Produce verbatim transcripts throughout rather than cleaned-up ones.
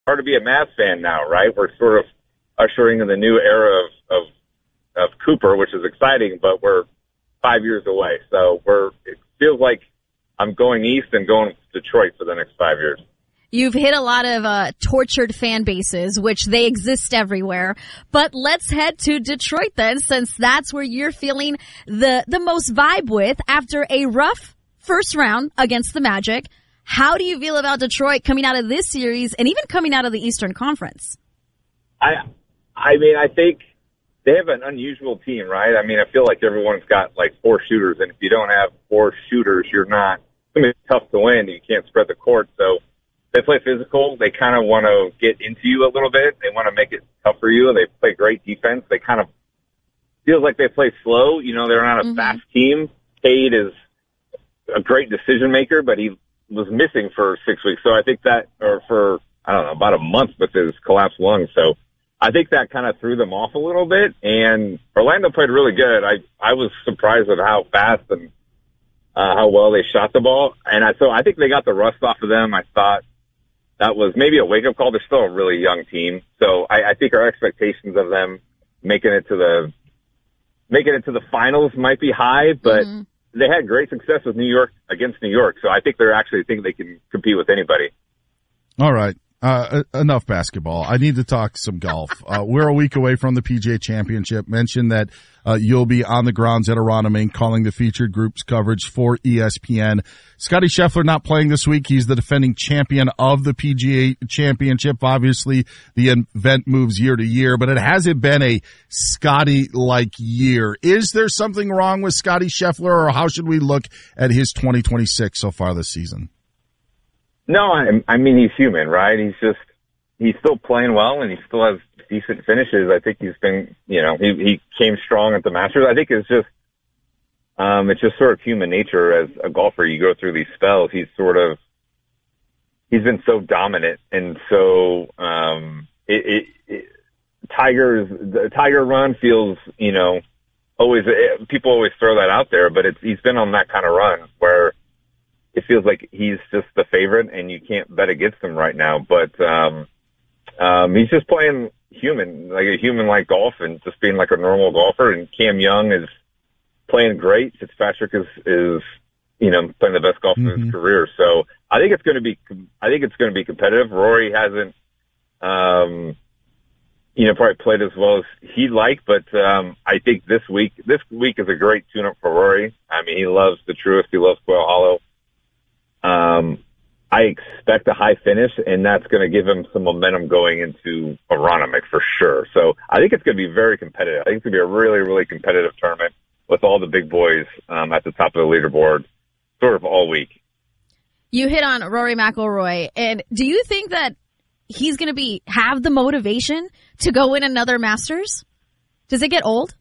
hard to be a Mavs fan now, right? We're sort of ushering in the new era of, of, of Cooper, which is exciting, but we're five years away. So we're, it feels like I'm going east and going to Detroit for the next five years. You've hit a lot of uh, tortured fan bases, which they exist everywhere. But let's head to Detroit then, since that's where you're feeling the, the most vibe with after a rough first round against the Magic. How do you feel about Detroit coming out of this series and even coming out of the Eastern Conference? I, I mean, I think they have an unusual team, right? I mean, I feel like everyone's got like four shooters, and if you don't have four shooters, you're not, I mean, it's tough to win. You can't spread the court, so they play physical. They kind of want to get into you a little bit. They want to make it tough for you. They play great defense. They kind of feels like they play slow. You know, they're not a mm-hmm. fast team. Cade is a great decision maker, but he was missing for six weeks. So I think that, or for, I don't know, about a month with his collapsed lungs. So I think that kind of threw them off a little bit. And Orlando played really good. I, I was surprised at how fast and uh, how well they shot the ball. And I, so I think they got the rust off of them. I thought that was maybe a wake-up call. They're still a really young team. So I, I think our expectations of them making it to the making it to the finals might be high, but mm-hmm. they had great success with New York against New York. So I think they're actually think they can compete with anybody. All right. Uh, enough basketball. I need to talk some golf. Uh, we're a week away from the P G A Championship. Mentioned that uh, you'll be on the grounds at Aronimink calling the featured group's coverage for E S P N. Scotty Scheffler not playing this week. He's the defending champion of the P G A Championship. Obviously, the event moves year to year, but it hasn't been a Scotty-like year. Is there something wrong with Scotty Scheffler, or how should we look at his twenty twenty-six so far this season? No, I, I mean, he's human, right? He's just, he's still playing well, and he still has decent finishes. I think he's been, you know, he, he came strong at the Masters. I think it's just, um, it's just sort of human nature as a golfer. You go through these spells. He's sort of, he's been so dominant, and so, um, it, it, it Tiger's, the Tiger run feels, you know, always, it, people always throw that out there, but it's, he's been on that kind of run where it feels like he's just the favorite and you can't bet against him right now. But, um, um, he's just playing human, like a human-like golf and just being like a normal golfer. And Cam Young is playing great. Fitzpatrick is, is, you know, playing the best golf mm-hmm. of his career. So I think it's going to be, I think it's going to be competitive. Rory hasn't, um, you know, probably played as well as he'd like, but, um, I think this week, this week is a great tune-up for Rory. I mean, he loves the Truist. He loves Quail Hollow. Um, I expect a high finish, and that's going to give him some momentum going into Aronimink for sure. So I think it's going to be very competitive. I think it's going to be a really, really competitive tournament with all the big boys um, at the top of the leaderboard sort of all week. You hit on Rory McIlroy, and do you think that he's going to be have the motivation to go win another Masters? Does it get old?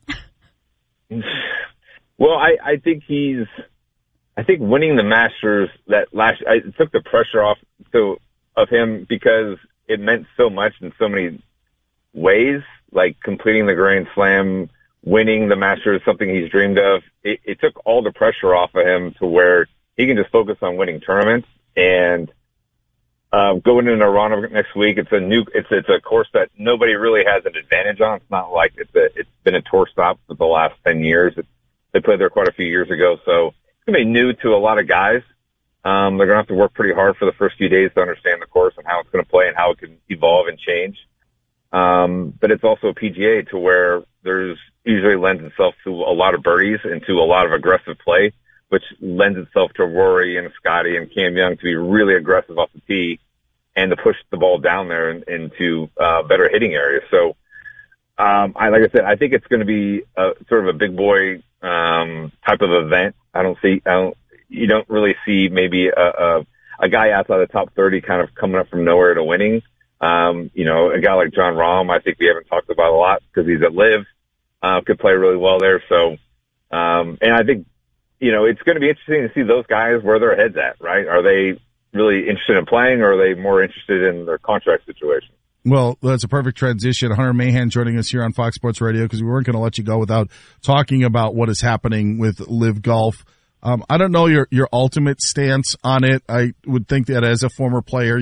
Well, I, I think he's – I think winning the Masters that last, I it took the pressure off to, of him because it meant so much in so many ways, like completing the Grand Slam, winning the Masters, something he's dreamed of. It, it took all the pressure off of him to where he can just focus on winning tournaments. And uh, going into Aronimink next week, it's a new, it's it's a course that nobody really has an advantage on. It's not like it's a, it's been a tour stop for the last ten years. It, they played there quite a few years ago, so. It's going to be new to a lot of guys. Um, they're going to have to work pretty hard for the first few days to understand the course and how it's going to play and how it can evolve and change. Um, but it's also a P G A to where there's usually lends itself to a lot of birdies and to a lot of aggressive play, which lends itself to Rory and Scotty and Cam Young to be really aggressive off the tee and to push the ball down there and, into uh, better hitting areas. So, um, I, like I said, I think it's going to be a, sort of a big boy um, type of event. I don't see, I don't, you don't really see maybe a, a, a guy outside the top thirty kind of coming up from nowhere to winning. Um, you know, a guy like Jon Rahm, I think we haven't talked about a lot because he's at Live, uh, could play really well there. So, um, and I think, you know, it's going to be interesting to see those guys where their heads at, right? Are they really interested in playing or are they more interested in their contract situation? Well, that's a perfect transition. Hunter Mahan joining us here on Fox Sports Radio because we weren't going to let you go without talking about what is happening with Live Golf. Um, I don't know your, your ultimate stance on it. I would think that as a former player, you're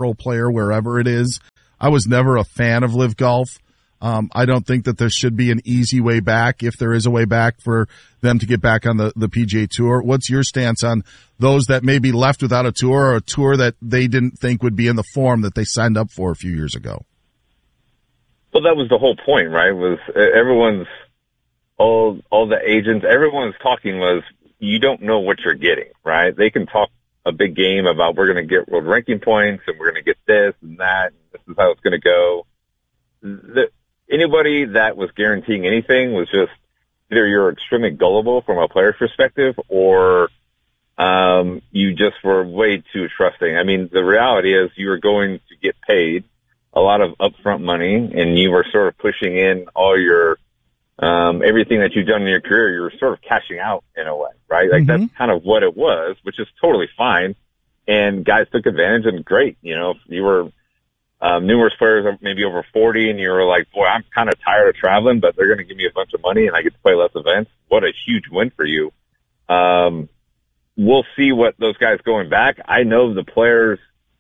pro player wherever it is. I was never a fan of Live Golf. Um, I don't think that there should be an easy way back, if there is a way back for them to get back on the, the P G A Tour. What's your stance on those that may be left without a tour, or a tour that they didn't think would be in the form that they signed up for a few years ago? Well, that was the whole point, right? Was everyone's, all, all the agents, everyone's talking was, you don't know what you're getting, right? They can talk a big game about we're going to get world ranking points and we're going to get this and that, and this is how it's going to go. The, anybody that was guaranteeing anything was just either you're extremely gullible from a player's perspective, or um, you just were way too trusting. I mean, the reality is you were going to get paid a lot of upfront money, and you were sort of pushing in all your um, everything that you've done in your career. You were sort of cashing out in a way, right? Like mm-hmm. That's kind of what it was, which is totally fine. And guys took advantage, and great. You know, if you were um, numerous players, maybe over forty, and you were like, boy, I'm kind of tired of traveling, but they're going to give me a bunch of money and I get to play less events. What a huge win for you. Um, we'll see what those guys going back. I know the players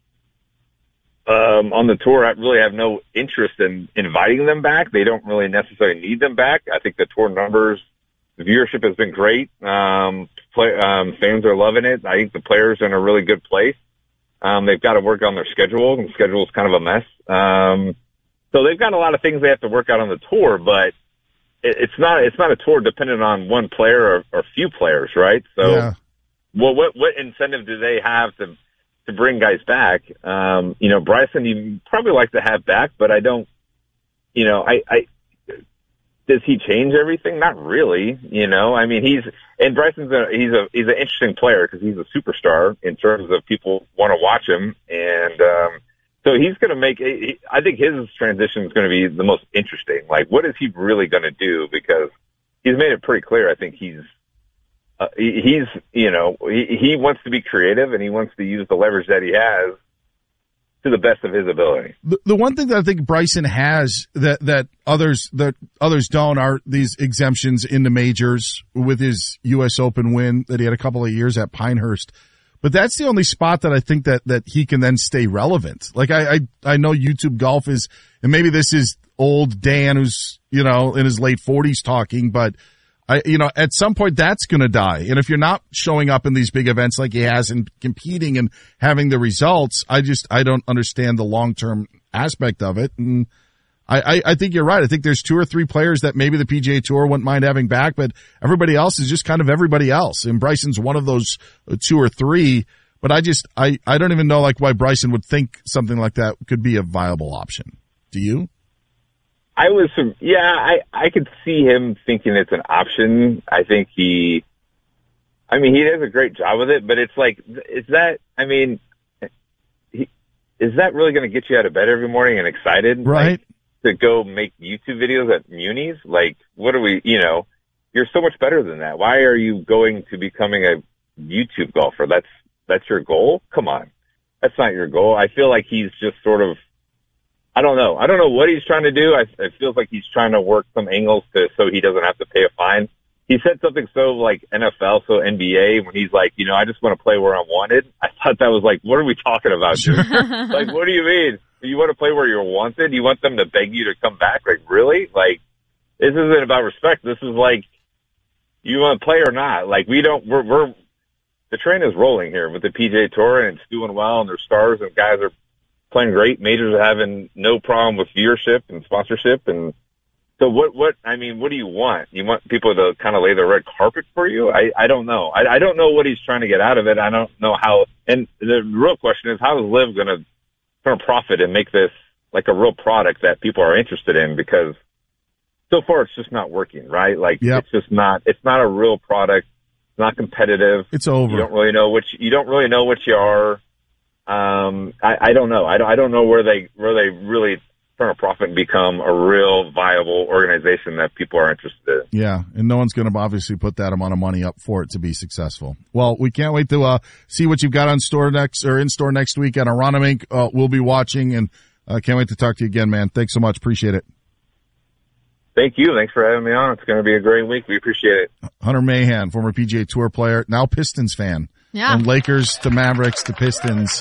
um, on the tour, I really have no interest in inviting them back. They don't really necessarily need them back. I think the tour numbers, the viewership has been great. Um, play, um, fans are loving it. I think the players are in a really good place. Um, they've got to work on their schedule, and the schedule is kind of a mess. Um, so they've got a lot of things they have to work out on the tour, but it, it's not, it's not a tour dependent on one player or, or few players, right? So, yeah. well, what, what incentive do they have to, to bring guys back? Um, you know, Bryson, you probably like to have back, but I don't, you know, I, I, does he change everything? Not really. You know, I mean, he's, and Bryson's a, he's a, he's an interesting player because he's a superstar in terms of people want to watch him. And, um, so he's going to make, he, I think his transition is going to be the most interesting. Like, what is he really going to do? Because he's made it pretty clear. I think he's, uh, he, he's, you know, he, he wants to be creative and he wants to use the leverage that he has to the best of his ability. The, the one thing that I think Bryson has that, that others, that others don't are these exemptions into majors with his U S Open win that he had a couple of years at Pinehurst. But that's the only spot that I think that, that he can then stay relevant. Like I, I, I know YouTube Golf is, and maybe this is old Dan who's, you know, in his late forties talking, but I, you know, at some point that's going to die. And if you're not showing up in these big events like he has and competing and having the results, I just, I don't understand the long-term aspect of it. And I, I, I think you're right. I think there's two or three players that maybe the P G A Tour wouldn't mind having back, but everybody else is just kind of everybody else. And Bryson's one of those two or three. But I just, I, I don't even know like why Bryson would think something like that could be a viable option. Do you? I was, yeah, I, I could see him thinking it's an option. I think he, I mean, he does a great job with it, but it's like, is that, I mean, he, is that really going to get you out of bed every morning and excited? Right. Like, to go make YouTube videos at Munis? Like, what are we, you know, you're so much better than that. Why are you going to becoming a YouTube golfer? That's, that's your goal? Come on. That's not your goal. I feel like he's just sort of, I don't know. I don't know what he's trying to do. I, it feels like he's trying to work some angles to, so he doesn't have to pay a fine. He said something so like N F L, so N B A, when he's like, you know, I just want to play where I'm wanted. I thought that was like, what are we talking about, dude? Like, what do you mean? You want to play where you're wanted? You want them to beg you to come back? Like, really? Like, this isn't about respect. This is like, you want to play or not? Like, we don't, we're, we're, the train is rolling here with the P G A Tour, and it's doing well, and there's stars, and guys are playing great. Majors are having no problem with viewership and sponsorship. And so what, what, I mean, what do you want? You want people to kind of lay the red carpet for you? I, I don't know. I, I don't know what he's trying to get out of it. I don't know how, and the real question is, how is Liv going to turn a profit and make this like a real product that people are interested in? Because so far it's just not working, right? Like, yep. It's just not, it's not a real product. It's not competitive. It's over. You don't really know what you, you don't really know what you are. Um, I, I don't know. I don't, I don't know where they, where they really turn a profit and become a real viable organization that people are interested in. Yeah. And no one's going to obviously put that amount of money up for it to be successful. Well, we can't wait to, uh, see what you've got on store next or in store next week at Aronimink. Uh, we'll be watching, and, uh, can't wait to talk to you again, man. Thanks so much. Appreciate it. Thank you. Thanks for having me on. It's going to be a great week. We appreciate it. Hunter Mahan, former P G A Tour player, now Pistons fan. Yeah. From Lakers to Mavericks to Pistons.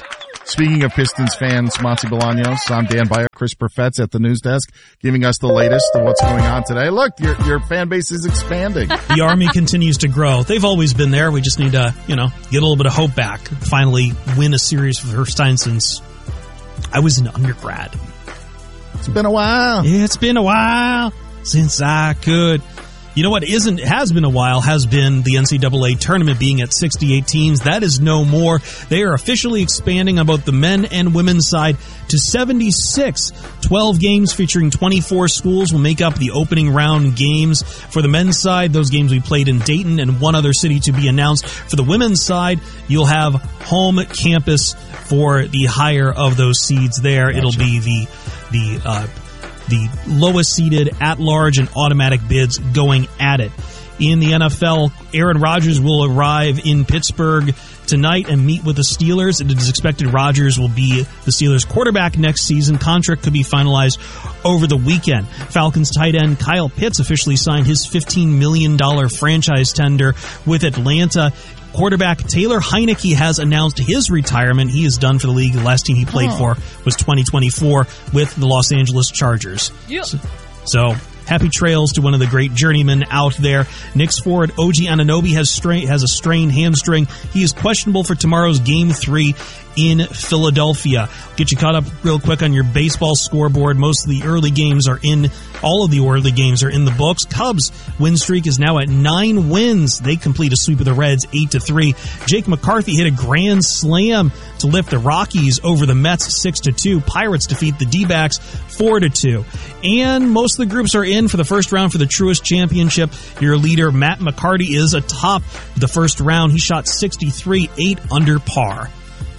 Speaking of Pistons fans, Monty Bolaños, I'm Dan Beyer, Chris Perfett's at the news desk, giving us the latest of what's going on today. Look, your your fan base is expanding. The Army continues to grow. They've always been there. We just need to, you know, get a little bit of hope back. Finally win a series for the first time since I was an undergrad. It's been a while. It's been a while since I could. You know what isn't has been a while has been the N C double A tournament being at sixty-eight teams. That is no more. They are officially expanding on both the men and women's side to seventy-six. twelve games featuring twenty-four schools will make up the opening round games. For the men's side, those games we played in Dayton and one other city to be announced. For the women's side, you'll have home campus for the higher of those seeds there. Gotcha. It'll be the the uh the lowest seeded at-large and automatic bids going at it. In the N F L, Aaron Rodgers will arrive in Pittsburgh tonight and meet with the Steelers. It is expected Rodgers will be the Steelers' quarterback next season. Contract could be finalized over the weekend. Falcons tight end Kyle Pitts officially signed his fifteen million dollars franchise tender with Atlanta. Quarterback Taylor Heineke has announced his retirement. He is done for the league. The last team he played oh. for was twenty twenty-four with the Los Angeles Chargers. Yep. So, so happy trails to one of the great journeymen out there. Knicks forward O G Anunoby has, strain, has a strained hamstring. He is questionable for tomorrow's Game three in Philadelphia. Get you caught up real quick on your baseball scoreboard. Most of the early games are in, all of the early games are in the books. Cubs win streak is now at nine wins. They complete a sweep of the Reds eight to three. Jake McCarthy hit a grand slam to lift the Rockies over the Mets six to two. Pirates defeat the D-backs four to two. And most of the groups are in for the first round for the Truist Championship. Your leader, Matt McCarty, is atop the first round. He shot sixty-three, eight under par.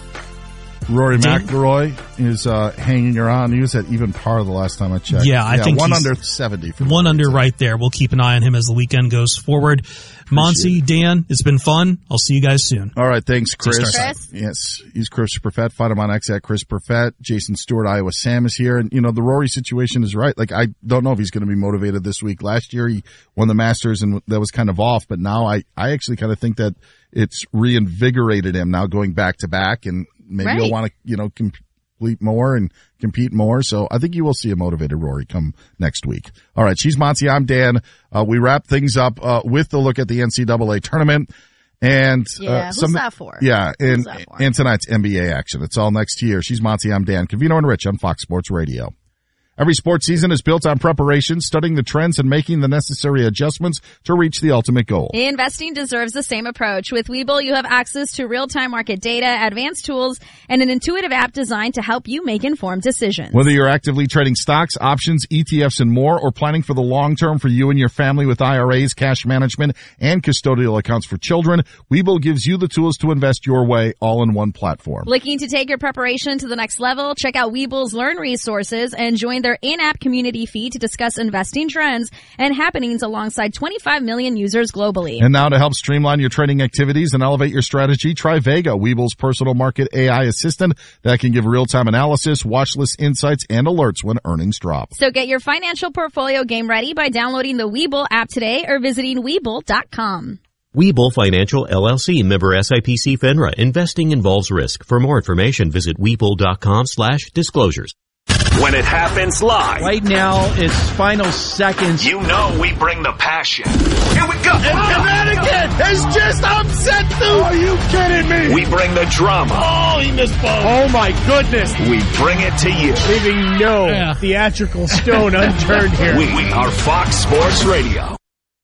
Rory McIlroy is uh, hanging around. He was at even par the last time I checked. Yeah, I yeah, think one he's under seventy. For one under right there. We'll keep an eye on him as the weekend goes forward. Monty, Dan, it's been fun. I'll see you guys soon. All right, thanks, Chris. Chris? Yes, he's Chris Perfett. Find him on X at Chris Perfett. Jason Stewart, Iowa Sam is here. And, you know, the Rory situation is right. Like, I don't know if he's going to be motivated this week. Last year, he won the Masters, and that was kind of off. But now I, I actually kind of think that it's reinvigorated him now going back to back, and maybe right. he'll want to, you know, complete more and compete more. So I think you will see a motivated Rory come next week. All right. She's Monty. I'm Dan. Uh, we wrap things up, uh, with the look at the N C double A tournament. And, yeah, uh, who's some, that for? Yeah. And, that for? and tonight's N B A action. It's all next year. She's Monty. I'm Dan. Covino and Rich on Fox Sports Radio. Every sports season is built on preparation, studying the trends, and making the necessary adjustments to reach the ultimate goal. Investing deserves the same approach. With Webull, you have access to real-time market data, advanced tools, and an intuitive app designed to help you make informed decisions. Whether you're actively trading stocks, options, E T Fs, and more, or planning for the long term for you and your family with I R As, cash management, and custodial accounts for children, Webull gives you the tools to invest your way, all in one platform. Looking to take your preparation to the next level? Check out Webull's Learn resources and join their in-app community feed to discuss investing trends and happenings alongside twenty-five million users globally. And now to help streamline your trading activities and elevate your strategy, try Vega, Webull's personal market A I assistant that can give real-time analysis, watch list insights, and alerts when earnings drop. So get your financial portfolio game ready by downloading the Webull app today or visiting Webull dot com. Webull Financial, L L C, member S I P C FINRA. Investing involves risk. For more information, visit Webull dot com slash disclosures. When it happens live. Right now, it's final seconds. You know we bring the passion. Here we go. And Connecticut is just upset, dude. Are you kidding me? We bring the drama. Oh, he missed ball. Oh, my goodness. We bring it to you. Leaving no yeah. theatrical stone unturned here. We, we are Fox Sports Radio.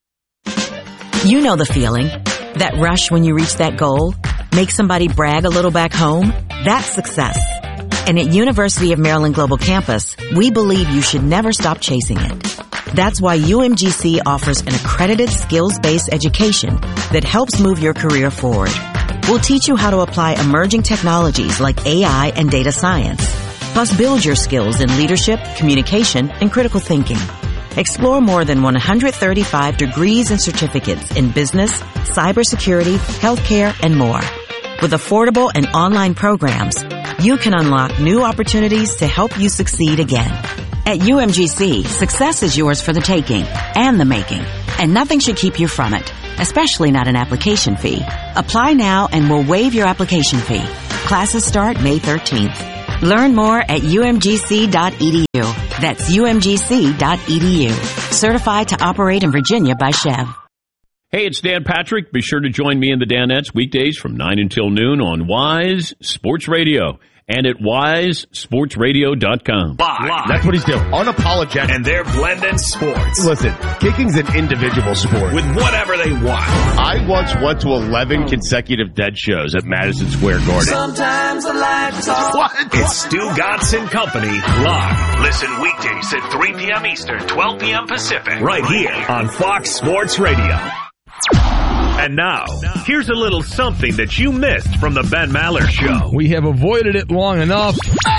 You know the feeling. That rush when you reach that goal. Make somebody brag a little back home. That's success. And at University of Maryland Global Campus, we believe you should never stop chasing it. That's why U M G C offers an accredited skills-based education that helps move your career forward. We'll teach you how to apply emerging technologies like A I and data science, plus build your skills in leadership, communication, and critical thinking. Explore more than one hundred thirty-five degrees and certificates in business, cybersecurity, healthcare, and more. With affordable and online programs, you can unlock new opportunities to help you succeed again. At U M G C, success is yours for the taking and the making, and nothing should keep you from it, especially not an application fee. Apply now and we'll waive your application fee. Classes start May thirteenth. Learn more at U M G C dot E D U. That's U M G C dot E D U. Certified to operate in Virginia by Chev. Hey, it's Dan Patrick. Be sure to join me and the Danettes weekdays from nine until noon on Wise Sports Radio and at wise sports radio dot com. Live. That's what he's doing. Unapologetic. And they're blending sports. Listen, kicking's an individual sport. With whatever they want. I once went to eleven consecutive dead shows at Madison Square Garden. Sometimes I like to talk. What? It's Stu Gatz and Company live. Listen weekdays at three p.m. Eastern, twelve p.m. Pacific. Right here on Fox Sports Radio. And now, here's a little something that you missed from the Ben Maller Show. We have avoided it long enough.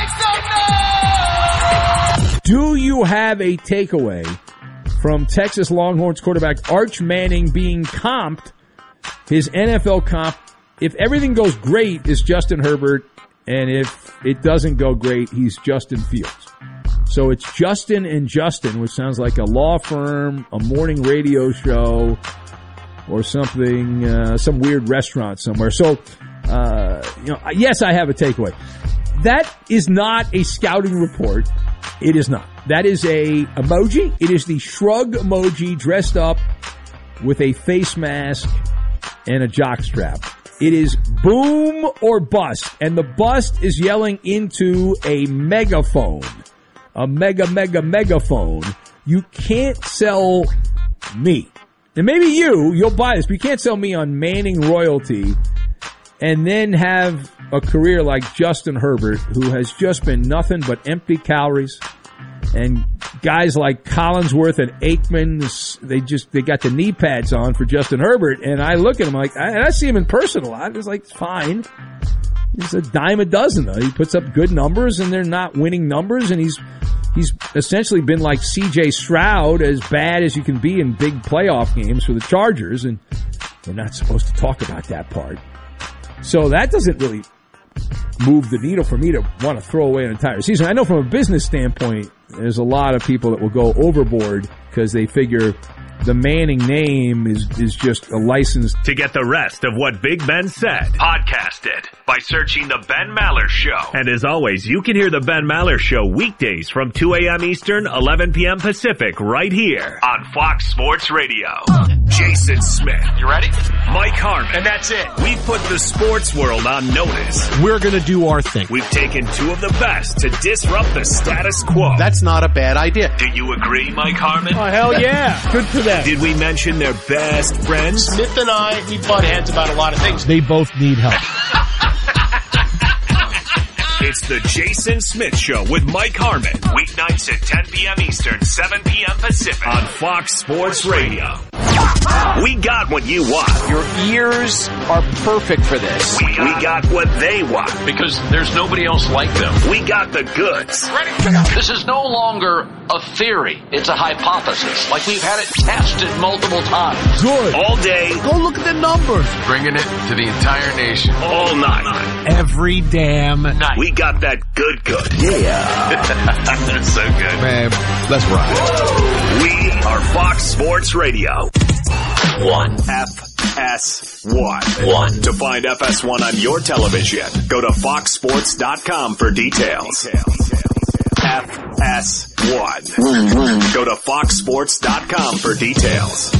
Do you have a takeaway from Texas Longhorns quarterback Arch Manning being comped, his N F L comp? If everything goes great, is Justin Herbert, and if it doesn't go great, he's Justin Fields. So it's Justin and Justin, which sounds like a law firm, a morning radio show, or something, uh, some weird restaurant somewhere. So, uh, you know, yes, I have a takeaway. That is not a scouting report. It is not. That is a emoji. It is the shrug emoji dressed up with a face mask and a jockstrap. It is boom or bust. And the bust is yelling into a megaphone. A mega, mega, megaphone. You can't sell me. And maybe you, you'll buy this, but you can't sell me on Manning royalty and then have a career like Justin Herbert, who has just been nothing but empty calories. And guys like Collinsworth and Aikman, they just, they got the knee pads on for Justin Herbert. And I look at him like, I, and I see him in person a lot. It's like, it's fine. He's a dime a dozen, though. He puts up good numbers, and they're not winning numbers, and he's He's essentially been like C J Stroud, as bad as you can be in big playoff games for the Chargers, and we're not supposed to talk about that part. So that doesn't really move the needle for me to want to throw away an entire season. I know from a business standpoint, there's a lot of people that will go overboard because they figure the Manning name is, is just a license. To get the rest of what Big Ben said, podcast it by searching The Ben Maller Show. And as always, you can hear The Ben Maller Show weekdays from two a.m. Eastern, eleven p.m. Pacific, right here on Fox Sports Radio. Jason Smith. You ready? Mike Harmon. And that's it. We put the sports world on notice. We're going to do our thing. We've taken two of the best to disrupt the status quo. That's not a bad idea. Do you agree, Mike Harmon? Oh, hell yeah. Good for them. Did we mention their best friends? Smith and I, we butt heads about a lot of things. They both need help. It's the Jason Smith Show with Mike Harmon. Weeknights at ten p.m. Eastern, seven p.m. Pacific on Fox Sports Radio. We got what you want. Your ears are perfect for this. We got, we got what they want. Because there's nobody else like them. We got the goods. Ready? This is no longer a theory. It's a hypothesis. Like we've had it tested multiple times. Good. All day. Go look at the numbers. Bringing it to the entire nation. All night. Every damn night. We got that good good. Yeah. That's so good. Man, let's ride. We are Fox Sports Radio. One. F S one. One. To find F S one on your television, go to fox sports dot com for details. F S one. Go to fox sports dot com for details.